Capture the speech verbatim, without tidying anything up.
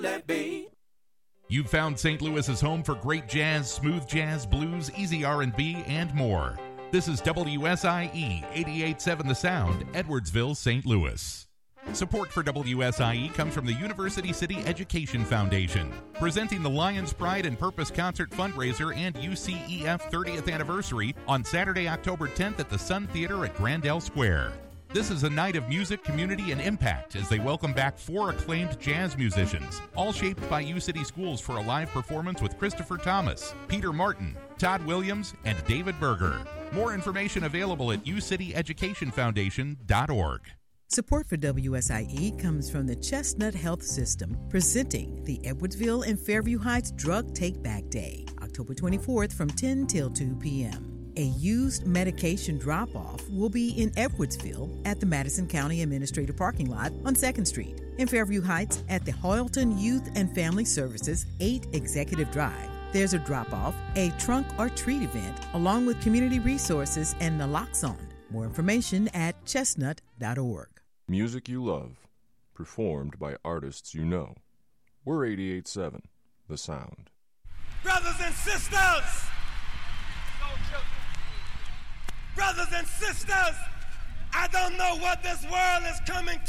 Let be. You've found Saint Louis's home for great jazz, smooth jazz, blues, easy R and B, and more. This is W S I E eighty-eight point seven The Sound, Edwardsville, Saint Louis. Support for W S I E comes from the University City Education Foundation, presenting the Lions Pride and Purpose Concert fundraiser and U C E F thirtieth anniversary on Saturday, October tenth at the Sun Theater at Grandel Square. This is a night of music, community, and impact as they welcome back four acclaimed jazz musicians, all shaped by U-City Schools for a live performance with Christopher Thomas, Peter Martin, Todd Williams, and David Berger. More information available at u city education foundation dot org. Support for W S I E comes from the Chestnut Health System, presenting the Edwardsville and Fairview Heights Drug Take Back Day, October twenty-fourth from ten till two p.m. A used medication drop-off will be in Edwardsville at the Madison County Administrative Parking Lot on second Street. In Fairview Heights at the Hoyleton Youth and Family Services eight Executive Drive. There's a drop-off, a trunk or treat event, along with community resources and naloxone. More information at chestnut dot org. Music you love, performed by artists you know. We're eighty-eight point seven, The Sound. Brothers and sisters! Brothers and sisters, I don't know what this world is coming